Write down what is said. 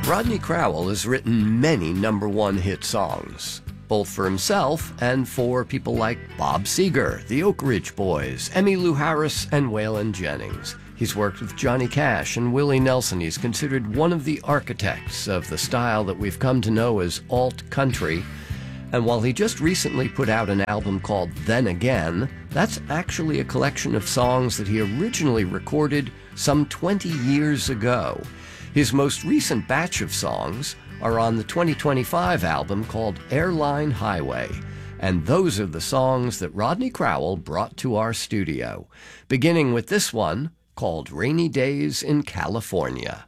Rodney Crowell has written many number one hit songs, both for himself and for people like Bob Seger, the Oak Ridge Boys, Emmylou Harris, and Waylon Jennings. He's worked with Johnny Cash and Willie Nelson. He's considered one of the architects of the style that we've come to know as alt country. And while he just recently put out an album called Then Again, that's actually a collection of songs that he originally recorded some 20 years ago. His most recent batch of songs are on the 2025 album called Airline Highway. And those are the songs that Rodney Crowell brought to our studio, beginning with this one called Rainy Days in California.